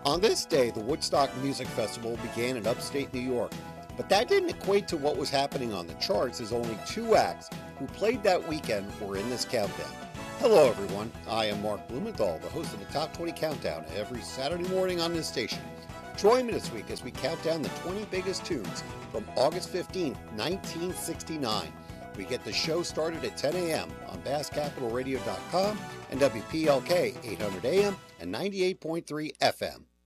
On this day, the Woodstock Music Festival began in upstate New York, but that didn't equate to what was happening on the charts, as only two acts who played that weekend were in this countdown. Hello everyone, I am Mark Blumenthal, the host of the Top 20 Countdown every Saturday morning on this station. Join me this week as we count down the 20 biggest tunes from August 15, 1969. We get the show started at 10 a.m. on BassCapitalRadio.com and WPLK 800 AM and 98.3 FM.